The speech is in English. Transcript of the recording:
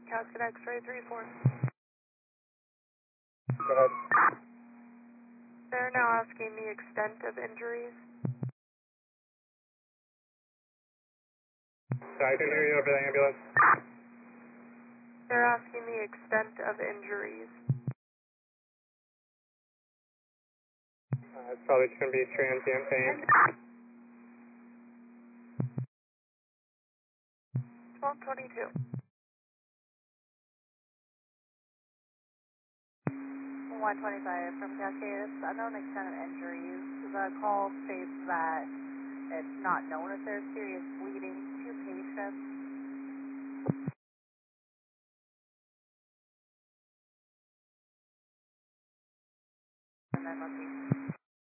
Cascade X-ray 3-4. Go ahead. They're now asking the extent of injuries. I can hear you over the ambulance. They're asking the extent of injuries. It's probably just going to be transient pain. 1222. 125 from Cascade. Unknown extent of injuries. The call states that it's not known if there's serious bleeding. Two patients. And then let's see.